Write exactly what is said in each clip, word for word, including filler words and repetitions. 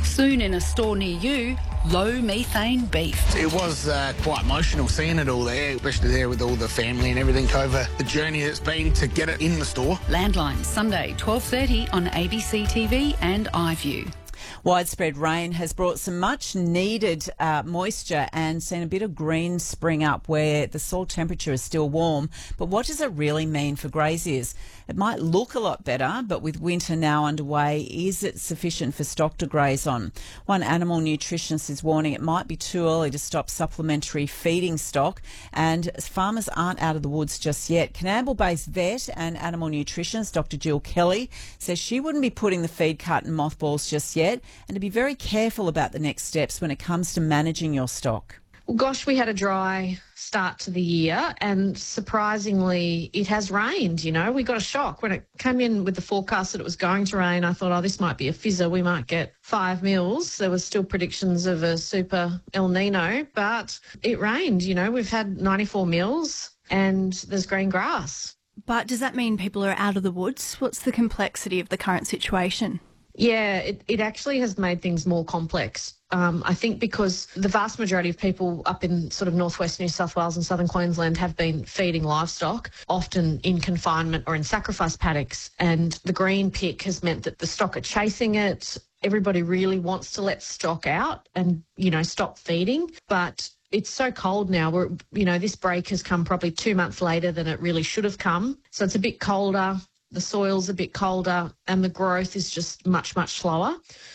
Soon in a store near you, low methane beef. It was uh, quite emotional seeing it all there, especially there with all the family and everything over the journey it's been to get it in the store. Landline, Sunday, twelve thirty on A B C T V and iView. Widespread rain has brought some much-needed uh, moisture and seen a bit of green spring up where the soil temperature is still warm. But what does it really mean for graziers? It might look a lot better, but with winter now underway, is it sufficient for stock to graze on? One animal nutritionist is warning it might be too early to stop supplementary feeding stock, and farmers aren't out of the woods just yet. Coonamble-based vet and animal nutritionist Doctor Jill Kelly says she wouldn't be putting the feed cart in mothballs just yet, and to be very careful about the next steps when it comes to managing your stock. Well, gosh, we had a dry start to the year, and surprisingly, it has rained. You know, we got a shock when it came in with the forecast that it was going to rain. I thought, oh, this might be a fizzer. We might get five mils. There was still predictions of a super El Nino, but it rained. You know, we've had ninety-four mils, and there's green grass. But does that mean people are out of the woods? What's the complexity of the current situation? Yeah, it, it actually has made things more complex. Um, I think because the vast majority of people up in sort of northwest New South Wales and southern Queensland have been feeding livestock, often in confinement or in sacrifice paddocks, and the green pick has meant that the stock are chasing it. Everybody really wants to let stock out and, you know, stop feeding, but it's so cold now. We're, you know, this break has come probably two months later than it really should have come. So it's a bit colder. The soil's a bit colder and the growth is just much, much slower.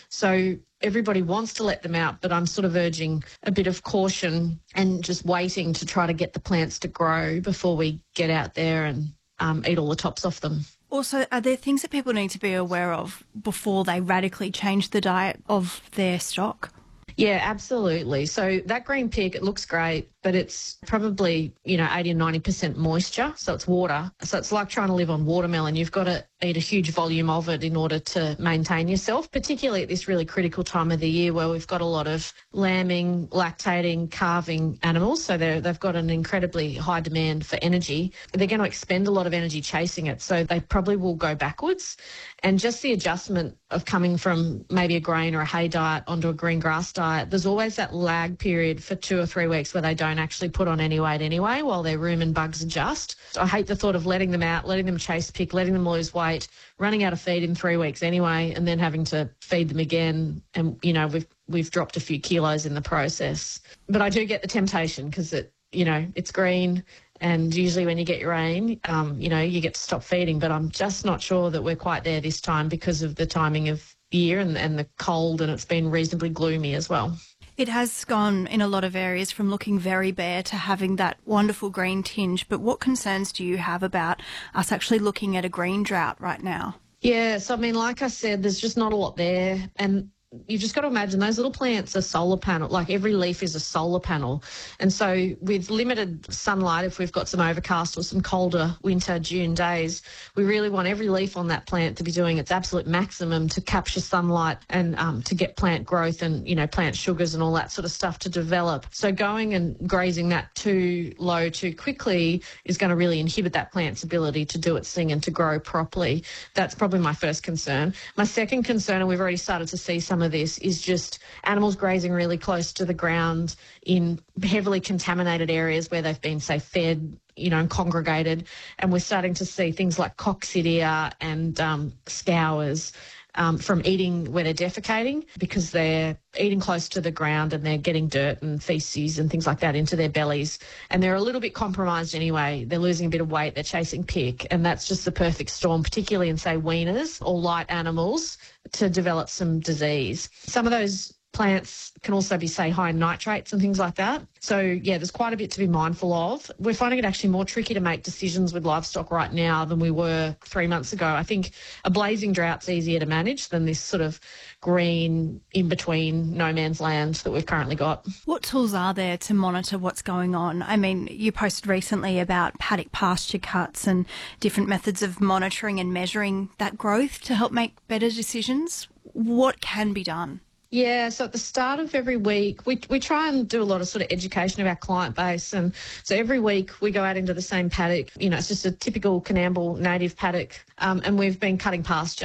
So everybody wants to let them out, but I'm sort of urging a bit of caution and just waiting to try to get the plants to grow before we get out there and um, eat all the tops off them. Also, are there things that people need to be aware of before they radically change the diet of their stock? Yeah, absolutely. So that green pick, it looks great, but it's probably, you know, eighty or ninety percent moisture. So it's water. So it's like trying to live on watermelon. You've got to eat a huge volume of it in order to maintain yourself, particularly at this really critical time of the year where we've got a lot of lambing, lactating, calving animals. So they're, they've got an incredibly high demand for energy. They're going to expend a lot of energy chasing it. So they probably will go backwards. And just the adjustment of coming from maybe a grain or a hay diet onto a green grass diet, there's always that lag period for two or three weeks where they don't actually put on any weight anyway while their rumen and bugs adjust. So I hate the thought of letting them out, letting them chase pick, letting them lose weight, running out of feed in three weeks anyway, and then having to feed them again. And, you know, we've we've dropped a few kilos in the process. But I do get the temptation because, it, you know, it's green. And usually when you get your rain, um, you know, you get to stop feeding. But I'm just not sure that we're quite there this time because of the timing of year and, and the cold, and it's been reasonably gloomy as well. It has gone in a lot of areas from looking very bare to having that wonderful green tinge. But what concerns do you have about us actually looking at a green drought right now? Yeah, so I mean, like I said, there's just not a lot there. And you've just got to imagine those little plants are solar panel, like every leaf is a solar panel. And so with limited sunlight, if we've got some overcast or some colder winter June days, we really want every leaf on that plant to be doing its absolute maximum to capture sunlight and um, to get plant growth and, you know, plant sugars and all that sort of stuff to develop. So going and grazing that too low too quickly is going to really inhibit that plant's ability to do its thing and to grow properly. That's probably my first concern. My second concern, and we've already started to see some of this, is just animals grazing really close to the ground in heavily contaminated areas where they've been, say, fed, you know, and congregated. And we're starting to see things like coccidia and um, scours um, from eating where they're defecating because they're eating close to the ground and they're getting dirt and feces and things like that into their bellies. And they're a little bit compromised anyway. They're losing a bit of weight. They're chasing pick. And that's just the perfect storm, particularly in, say, weaners or light animals, to develop some disease. Some of those plants can also be, say, high in nitrates and things like that. So, yeah, there's quite a bit to be mindful of. We're finding it actually more tricky to make decisions with livestock right now than we were three months ago. I think a blazing drought's easier to manage than this sort of green in-between no man's land that we've currently got. What tools are there to monitor what's going on? I mean, you posted recently about paddock pasture cuts and different methods of monitoring and measuring that growth to help make better decisions. What can be done? Yeah, so at the start of every week, we we try and do a lot of sort of education of our client base. And so every week we go out into the same paddock. You know, it's just a typical Coonamble native paddock. Um, and we've been cutting pasture.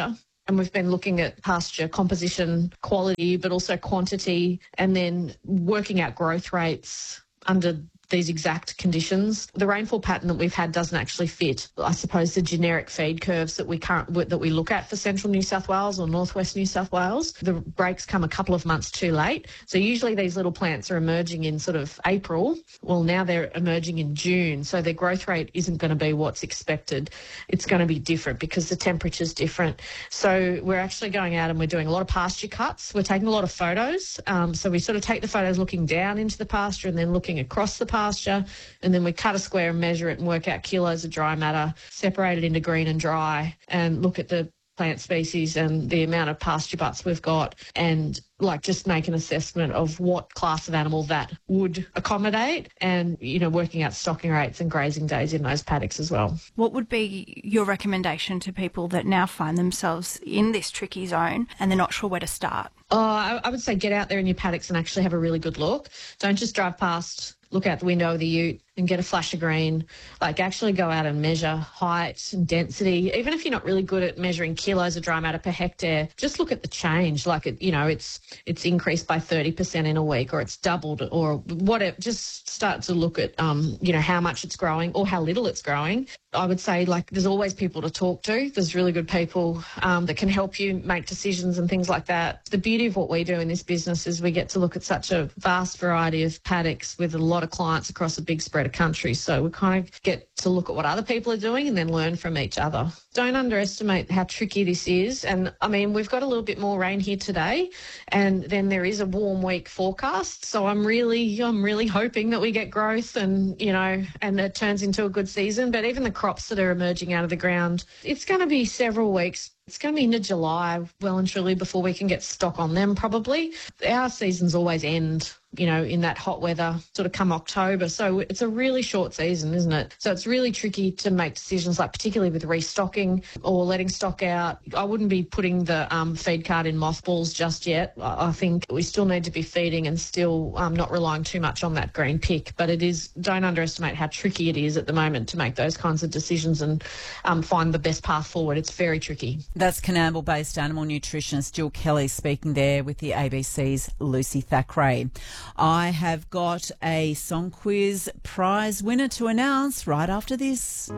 and we've been looking at pasture composition, quality, but also quantity, and then working out growth rates under these exact conditions. The rainfall pattern that we've had doesn't actually fit, I suppose, the generic feed curves that we current that we look at for central New South Wales or northwest New South Wales. The breaks come a couple of months too late. So usually these little plants are emerging in sort of April. Well, now they're emerging in June. So their growth rate isn't going to be what's expected. It's going to be different because the temperature's different. So we're actually going out and we're doing a lot of pasture cuts. We're taking a lot of photos. Um, so we sort of take the photos looking down into the pasture and then looking across the pasture. pasture, and then we cut a square and measure it and work out kilos of dry matter, separate it into green and dry, and look at the plant species and the amount of pasture butts we've got, and like just make an assessment of what class of animal that would accommodate, and, you know, working out stocking rates and grazing days in those paddocks as well. What would be your recommendation to people that now find themselves in this tricky zone and they're not sure where to start? Oh, I, I would say get out there in your paddocks and actually have a really good look. Don't just drive past, look out the window of the ute and get a flash of green. Like, actually go out and measure height and density. Even if you're not really good at measuring kilos of dry matter per hectare, just look at the change. Like, it, you know, it's it's increased by thirty percent in a week, or it's doubled, or whatever. Just start to look at, um, you know, how much it's growing or how little it's growing. I would say, like, there's always people to talk to. There's really good people um, that can help you make decisions and things like that. The beauty of what we do in this business is we get to look at such a vast variety of paddocks with a lot of clients across a big spread of country. So we kind of get to look at what other people are doing and then learn from each other. Don't underestimate how tricky this is. And, I mean, we've got a little bit more rain here today, and then there is a warm week forecast. So I'm really, I'm really hoping that we get growth and, you know, and it turns into a good season. But even the crops that are emerging out of the ground, it's going to be several weeks. It's going to be into July, well and truly, before we can get stock on them, probably. Our seasons always end, you know, in that hot weather, sort of come October. So it's a really short season, isn't it? So it's really tricky to make decisions, like particularly with restocking or letting stock out. I wouldn't be putting the um, feed cart in mothballs just yet. I think we still need to be feeding and still um, not relying too much on that green pick. But it is, don't underestimate how tricky it is at the moment to make those kinds of decisions and um, find the best path forward. It's very tricky. That's Coonamble-based animal nutritionist Jill Kelly speaking there with the A B C's Lucy Thackeray. I have got a song quiz prize winner to announce right after this.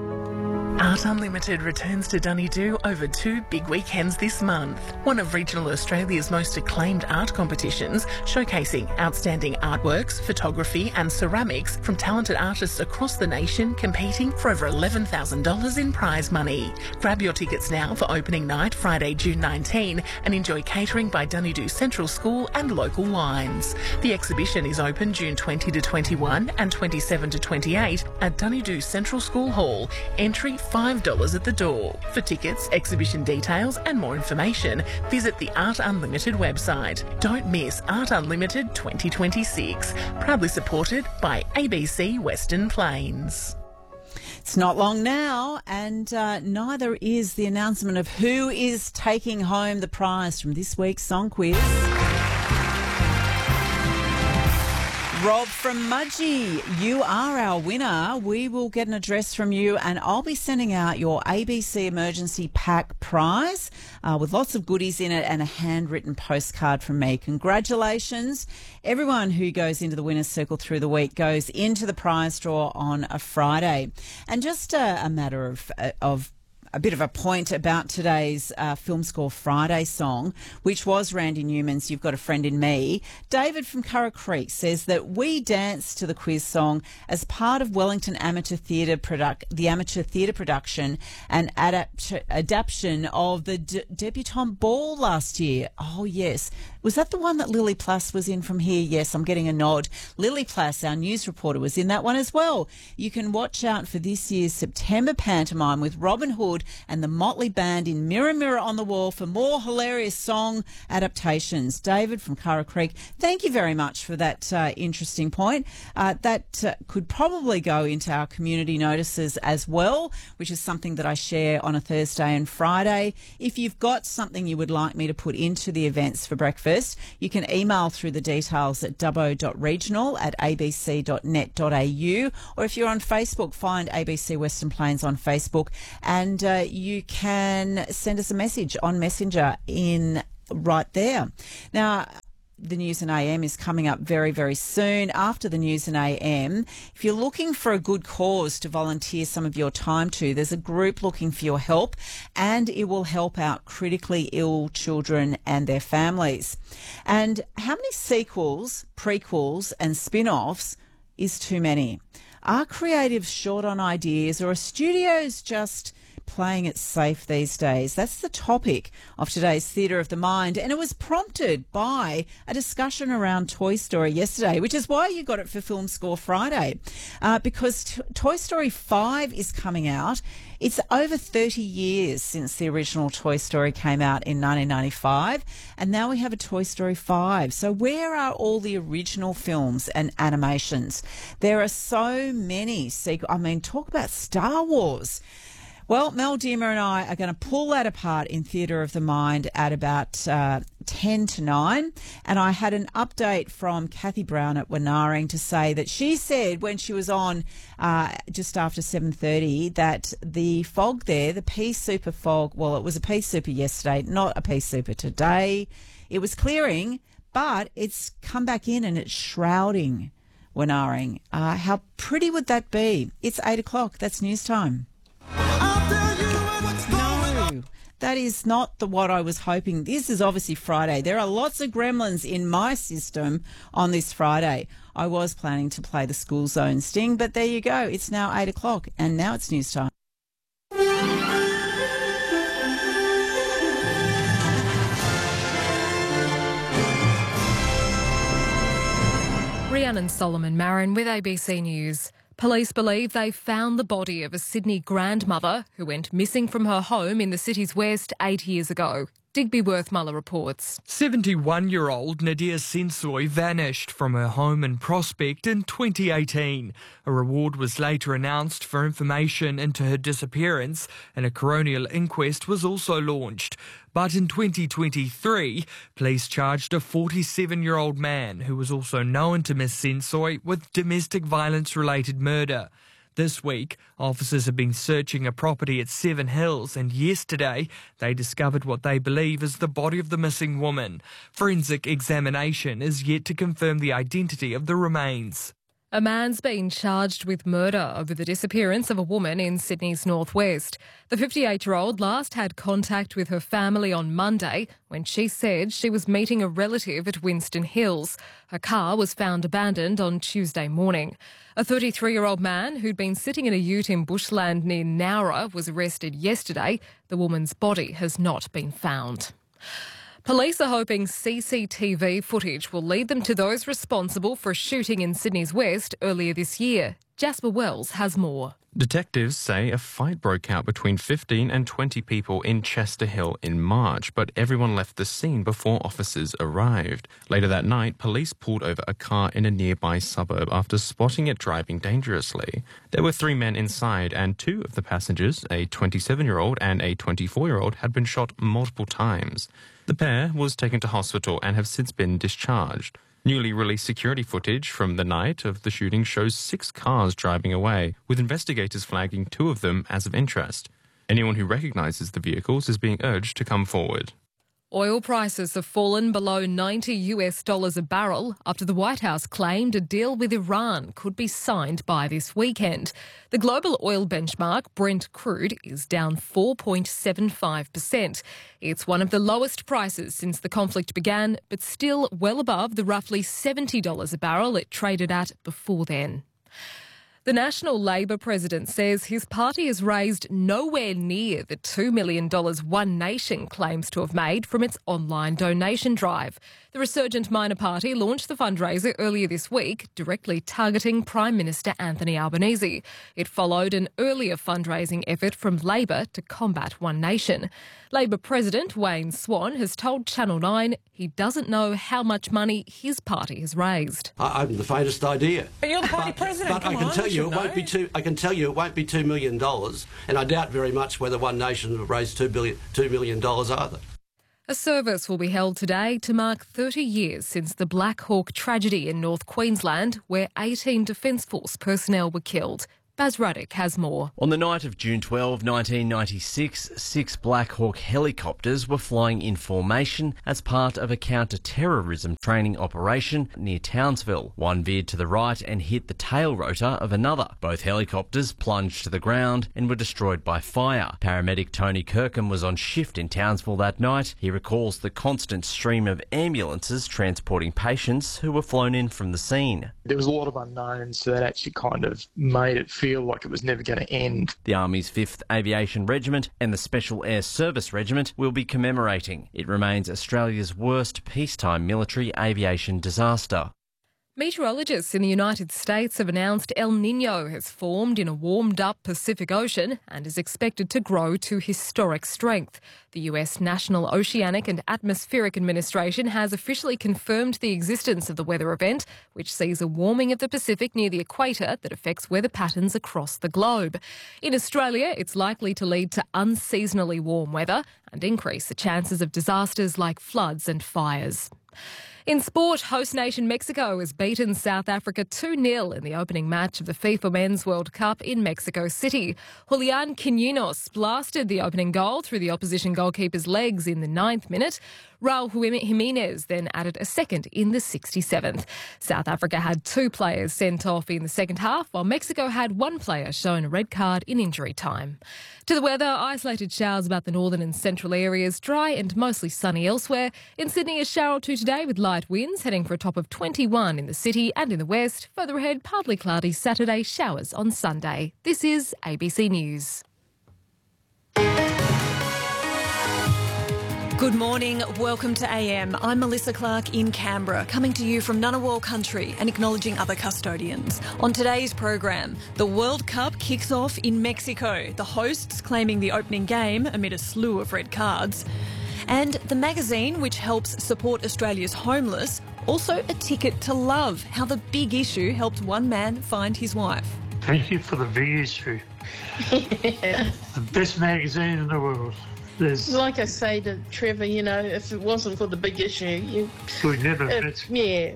Art Unlimited returns to Dunedoo over two big weekends this month. One of regional Australia's most acclaimed art competitions, showcasing outstanding artworks, photography and ceramics from talented artists across the nation, competing for over eleven thousand dollars in prize money. Grab your tickets now for opening night Friday, June nineteenth, and enjoy catering by Dunedoo Central School and local wines. The exhibition is open June twentieth to twenty-first and twenty-seventh to twenty-eighth at Dunedoo Central School Hall. Entry five dollars at the door. For tickets, exhibition details and more information, visit the Art Unlimited website. Don't miss Art Unlimited twenty twenty-six. Proudly supported by A B C Western Plains. It's not long now, and uh, neither is the announcement of who is taking home the prize from this week's song quiz. Rob from Mudgee, you are our winner. We will get an address from you, and I'll be sending out your A B C Emergency Pack prize uh, with lots of goodies in it and a handwritten postcard from me. Congratulations. Everyone who goes into the winner's circle through the week goes into the prize draw on a Friday. And just a, a matter of of a bit of a point about today's uh, Film Score Friday song, which was Randy Newman's You've Got a Friend in Me. David from Curra Creek says that we danced to the quiz song as part of Wellington Amateur Theatre product, the amateur theatre production and adapt- adaptation of the D- Debutante Ball last year. Oh, yes. Was that the one that Lily Plass was in from here? Yes, I'm getting a nod. Lily Plass, our news reporter, was in that one as well. You can watch out for this year's September pantomime with Robin Hood and the Motley Band in Mirror, Mirror on the Wall for more hilarious song adaptations. David from Curra Creek, thank you very much for that uh, interesting point. Uh, that uh, could probably go into our community notices as well, which is something that I share on a Thursday and Friday. If you've got something you would like me to put into the events for breakfast, you can email through the details at dubbo dot regional at a b c dot net dot a u, or if you're on Facebook, find A B C Western Plains on Facebook and uh, uh, you can send us a message on Messenger in right there. Now, the News and A M is coming up very, very soon. After the News and A M, if you're looking for a good cause to volunteer some of your time to, there's a group looking for your help, and it will help out critically ill children and their families. And how many sequels, prequels and spin-offs is too many? Are creatives short on ideas, or are studios just playing it safe these days? That's the topic of today's Theatre of the Mind, and it was prompted by a discussion around Toy Story yesterday, which is why you got it for Film Score Friday, uh, because t- Toy Story five is coming out. It's over thirty years since the original Toy Story came out in nineteen ninety-five, and now we have a Toy Story five. So where are all the original films and animations? There are so many sequels. I mean, talk about Star Wars. Well, Mel Deamer and I are going to pull that apart in Theatre of the Mind at about uh, ten to nine. And I had an update from Kathy Brown at Winaring to say that she said when she was on uh, just after seven thirty that the fog there, the pea super fog, well, it was a pea super yesterday, not a pea super today. It was clearing, but it's come back in and it's shrouding Winaring. Uh, how pretty would that be? It's eight o'clock. That's news time. No, that is not the what I was hoping. This is obviously Friday. There are lots of gremlins in my system on this Friday. I was planning to play the School Zone sting, but there you go. It's now eight o'clock and now it's news time. Rhiannon Solomon Marin with A B C News. Police believe they found the body of a Sydney grandmother who went missing from her home in the city's west eight years ago. Digby Worthmuller reports. seventy-one-year-old Nadia Sensoy vanished from her home in Prospect in twenty eighteen. A reward was later announced for information into her disappearance, and a coronial inquest was also launched. But in twenty twenty-three, police charged a forty-seven-year-old man who was also known to Miss Sensoy with domestic violence-related murder. This week, officers have been searching a property at Seven Hills, and yesterday they discovered what they believe is the body of the missing woman. Forensic examination is yet to confirm the identity of the remains. A man's been charged with murder over the disappearance of a woman in Sydney's northwest. The fifty-eight-year-old last had contact with her family on Monday when she said she was meeting a relative at Winston Hills. Her car was found abandoned on Tuesday morning. A thirty-three-year-old man who'd been sitting in a ute in bushland near Nowra was arrested yesterday. The woman's body has not been found. Police are hoping C C T V footage will lead them to those responsible for a shooting in Sydney's west earlier this year. Jasper Wells has more. Detectives say a fight broke out between fifteen and twenty people in Chester Hill in March, but everyone left the scene before officers arrived. Later that night, police pulled over a car in a nearby suburb after spotting it driving dangerously. There were three men inside, and two of the passengers, a twenty-seven-year-old and a twenty-four-year-old, had been shot multiple times. The pair was taken to hospital and have since been discharged. Newly released security footage from the night of the shooting shows six cars driving away, with investigators flagging two of them as of interest. Anyone who recognises the vehicles is being urged to come forward. Oil prices have fallen below ninety US dollars a barrel after the White House claimed a deal with Iran could be signed by this weekend. The global oil benchmark, Brent crude, is down four point seven five percent. It's one of the lowest prices since the conflict began, but still well above the roughly seventy dollars a barrel it traded at before then. The National Labor president says his party has raised nowhere near the two million dollars One Nation claims to have made from its online donation drive. The resurgent minor party launched the fundraiser earlier this week, directly targeting Prime Minister Anthony Albanese. It followed an earlier fundraising effort from Labor to combat One Nation. Labor President Wayne Swan has told Channel nine he doesn't know how much money his party has raised. I haven't the faintest idea. But you're the party but, president. But Come I can on, tell you, you it won't be two. I can tell you, it won't be two million dollars, and I doubt very much whether One Nation will raise two billion, two million dollars either. A service will be held today to mark thirty years since the Black Hawk tragedy in North Queensland, where eighteen Defence Force personnel were killed. Baz Ruddick has more. On the night of June twelfth, nineteen ninety-six, six Black Hawk helicopters were flying in formation as part of a counter-terrorism training operation near Townsville. One veered to the right and hit the tail rotor of another. Both helicopters plunged to the ground and were destroyed by fire. Paramedic Tony Kirkham was on shift in Townsville that night. He recalls the constant stream of ambulances transporting patients who were flown in from the scene. There was a lot of unknowns, so that actually kind of made it feel like it was never going to end. The Army's fifth Aviation Regiment and the Special Air Service Regiment will be commemorating. It remains Australia's worst peacetime military aviation disaster. Meteorologists in the United States have announced El Niño has formed in a warmed-up Pacific Ocean and is expected to grow to historic strength. The U S National Oceanic and Atmospheric Administration has officially confirmed the existence of the weather event, which sees a warming of the Pacific near the equator that affects weather patterns across the globe. In Australia, it's likely to lead to unseasonally warm weather and increase the chances of disasters like floods and fires. In sport, host nation Mexico has beaten South Africa two nil in the opening match of the FIFA Men's World Cup in Mexico City. Julian Quiñones blasted the opening goal through the opposition goalkeeper's legs in the ninth minute. Raul Jimenez then added a second in the sixty-seventh. South Africa had two players sent off in the second half, while Mexico had one player shown a red card in injury time. To the weather, isolated showers about the northern and central areas, dry and mostly sunny elsewhere. In Sydney, a shower or two today with light winds, heading for a top of twenty-one in the city and in the west. Further ahead, partly cloudy Saturday, showers on Sunday. This is A B C News. Good morning, welcome to A M. I'm Melissa Clark in Canberra, coming to you from Ngunnawal country and acknowledging other custodians. On today's program, the World Cup kicks off in Mexico, the hosts claiming the opening game amid a slew of red cards. And the magazine, which helps support Australia's homeless, also a ticket to love, how the big issue helped one man find his wife. Thank you for the big issue. Yeah. The best magazine in the world. There's... Like I say to Trevor, you know, if it wasn't for the big issue, you... We'd never uh, met. Yeah.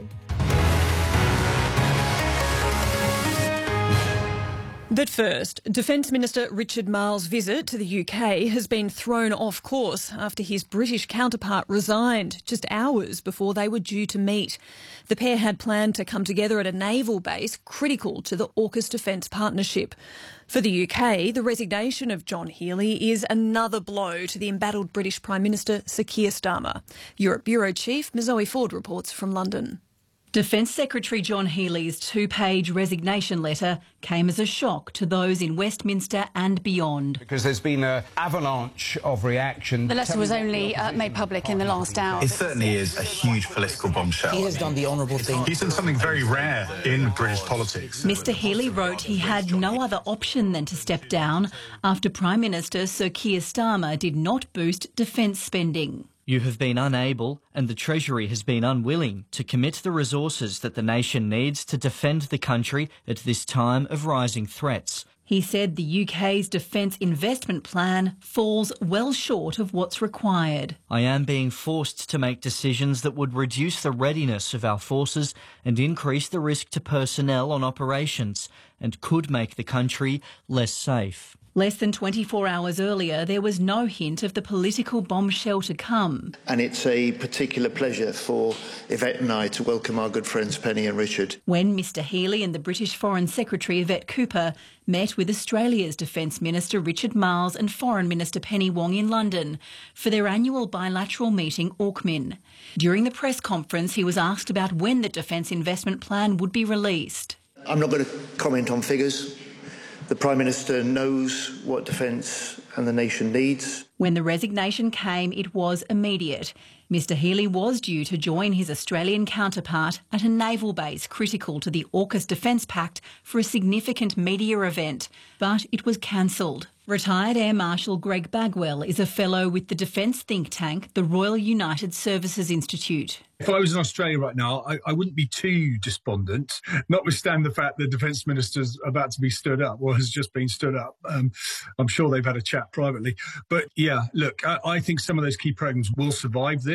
But first, Defence Minister Richard Marles' visit to the U K has been thrown off course after his British counterpart resigned just hours before they were due to meet. The pair had planned to come together at a naval base critical to the AUKUS defence partnership. For the U K, the resignation of John Healey is another blow to the embattled British Prime Minister Sir Keir Starmer. Europe Bureau Chief Zoe Ford reports from London. Defence Secretary John Healey's two-page resignation letter came as a shock to those in Westminster and beyond. Because there's been an avalanche of reaction. The letter was only uh, made public in the last hour. It certainly is a huge political bombshell. He has done the honourable thing. He's done something very rare in British politics. Mr Healey wrote he had no other option than to step down after Prime Minister Sir Keir Starmer did not boost defence spending. You have been unable, and the Treasury has been unwilling, to commit the resources that the nation needs to defend the country at this time of rising threats. He said the U K's defence investment plan falls well short of what's required. I am being forced to make decisions that would reduce the readiness of our forces and increase the risk to personnel on operations, and could make the country less safe. Less than twenty-four hours earlier, there was no hint of the political bombshell to come. And it's a particular pleasure for Yvette and I to welcome our good friends Penny and Richard. When Mr Healey and the British Foreign Secretary Yvette Cooper met with Australia's Defence Minister Richard Marles and Foreign Minister Penny Wong in London for their annual bilateral meeting AUKMIN. During the press conference, he was asked about when the Defence Investment Plan would be released. I'm not going to comment on figures. The Prime Minister knows what defence and the nation needs. When the resignation came, it was immediate. Mr Healey was due to join his Australian counterpart at a naval base critical to the AUKUS Defence Pact for a significant media event, but it was cancelled. Retired Air Marshal Greg Bagwell is a fellow with the defence think tank, the Royal United Services Institute. If I was in Australia right now, I, I wouldn't be too despondent, notwithstanding the fact the Defence Minister's about to be stood up, or has just been stood up. Um, I'm sure they've had a chat privately. But yeah, look, I, I think some of those key programmes will survive this.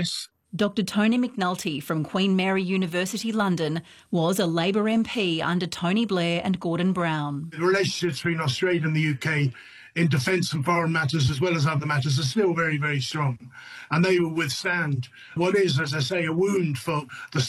Doctor Tony McNulty from Queen Mary University, London, was a Labor M P under Tony Blair and Gordon Brown. The relationships between Australia and the U K in defence and foreign matters as well as other matters are still very, very strong. And they will withstand what is, as I say, a wound for the